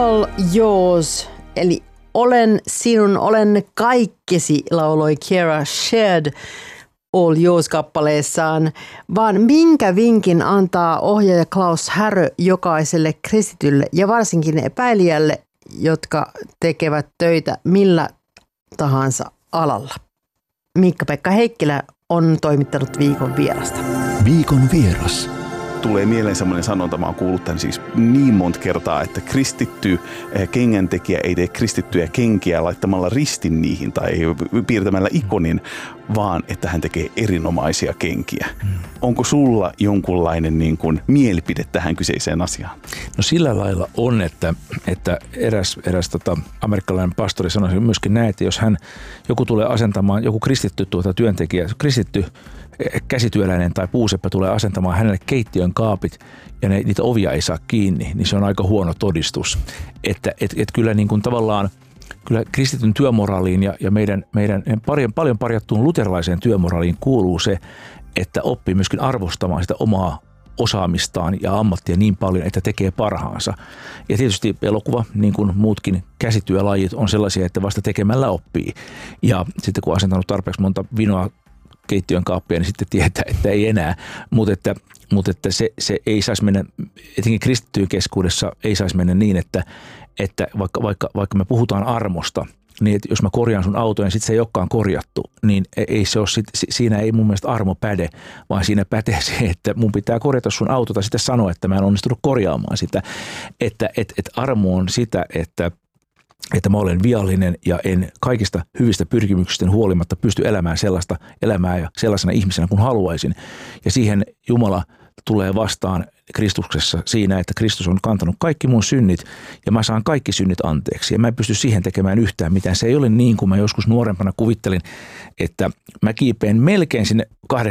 All Yours, eli Olen sinun, olen kaikkesi, lauloi Kiera Sheard All Yours-kappaleessaan, vaan minkä vinkin antaa ohjaaja Klaus Härö jokaiselle kristitylle ja varsinkin epäilijälle, jotka tekevät töitä millä tahansa alalla? Miikka-Pekka Heikkilä on toimittanut viikon vierasta. Viikon vieras. Tulee mieleen semmoinen sanonta, mä oon kuullut tämän siis niin monta kertaa, että kristitty kengäntekijä ei tee kristittyjä kenkiä laittamalla ristin niihin tai piirtämällä ikonin, vaan että hän tekee erinomaisia kenkiä. Onko sulla jonkunlainen niin kuin mielipide tähän kyseiseen asiaan? No sillä lailla on, että eräs amerikkalainen pastori sanoi myöskin näin, että jos joku tulee asentamaan, joku kristitty työntekijä, kristitty käsityöläinen tai puuseppä tulee asentamaan hänelle keittiön kaapit ja niitä ovia ei saa kiinni, niin se on aika huono todistus. Että kyllä niin kuin tavallaan kyllä kristityn työmoraaliin ja meidän paljon parjattuun luterilaiseen työmoraaliin kuuluu se, että oppii myöskin arvostamaan sitä omaa osaamistaan ja ammattia niin paljon, että tekee parhaansa. Ja tietysti elokuva, niin kuin muutkin käsityölajit, on sellaisia, että vasta tekemällä oppii. Ja sitten kun on asentanut tarpeeksi monta vinoa keittiön kaappia, niin sitten tietää, että ei enää. Mutta että se ei saisi mennä, etenkin kristittyjen keskuudessa ei saisi mennä niin, että vaikka me puhutaan armosta, niin että jos mä korjaan sun auton ja sitten se ei olekaan korjattu, niin ei se ole siinä ei mun mielestä armo päde, vaan siinä pätee se, että mun pitää korjata sun auto tai sitten sanoa, että mä en onnistunut korjaamaan sitä. Että armo on sitä, että mä olen viallinen ja en kaikista hyvistä pyrkimyksistä huolimatta pysty elämään sellaista elämää ja sellaisena ihmisenä kuin haluaisin. Ja siihen Jumala tulee vastaan Kristuksessa siinä, että Kristus on kantanut kaikki mun synnit ja mä saan kaikki synnit anteeksi. Ja mä en pysty siihen tekemään yhtään mitään. Se ei ole niin kuin mä joskus nuorempana kuvittelin, että mä kiipeen melkein sinne 80%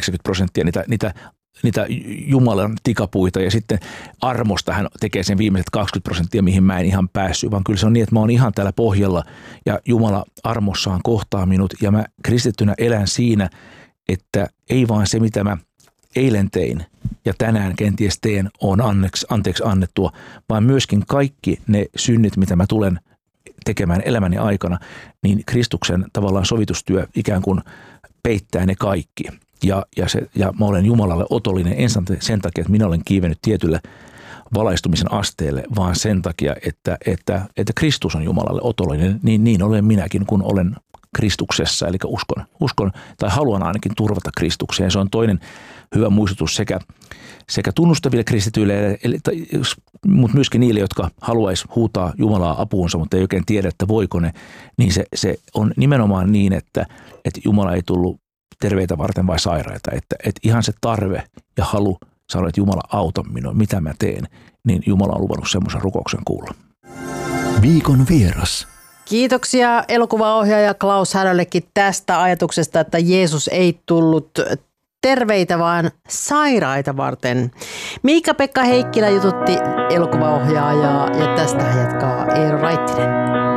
niitä Jumalan tikapuita ja sitten armosta hän tekee sen viimeiset 20%, mihin mä en ihan päässyt, vaan kyllä se on niin, että mä oon ihan täällä pohjalla ja Jumala armossaan kohtaa minut ja mä kristittynä elän siinä, että ei vaan se, mitä mä eilen tein ja tänään kenties teen, on anteeksi annettua, vaan myöskin kaikki ne synnit, mitä mä tulen tekemään elämäni aikana, niin Kristuksen tavallaan sovitustyö ikään kuin peittää ne kaikki. Ja mä olen Jumalalle otollinen en sen takia, että minä olen kiivennyt tietylle valaistumisen asteelle, vaan sen takia, että Kristus on Jumalalle otollinen, niin olen minäkin, kun olen Kristuksessa. Eli uskon tai haluan ainakin turvata Kristukseen. Se on toinen hyvä muistutus sekä tunnustaville kristityille, mutta myöskin niille, jotka haluaisi huutaa Jumalaa apuunsa, mutta ei oikein tiedä, että voiko ne. Niin se on nimenomaan niin, että Jumala ei tullut terveitä varten vai sairaita, että ihan se tarve ja halu sanoa, että Jumala auta minua, mitä mä teen, niin Jumala on luvannut semmoisen rukouksen kuulla. Viikon vieras. Kiitoksia elokuvaohjaaja Klaus Häröllekin tästä ajatuksesta, että Jeesus ei tullut terveitä, vaan sairaita varten. Miikka-Pekka Heikkilä jututti elokuvaohjaajaa ja tästä jatkaa Eero Raittinen.